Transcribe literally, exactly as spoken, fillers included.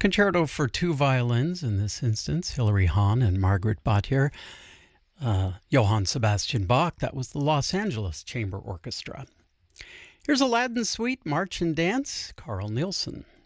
Concerto for two violins, in this instance, Hilary Hahn and Margaret Batjer. Uh, Johann Sebastian Bach, that was the Los Angeles Chamber Orchestra. Here's Aladdin Suite, March and Dance, Carl Nielsen.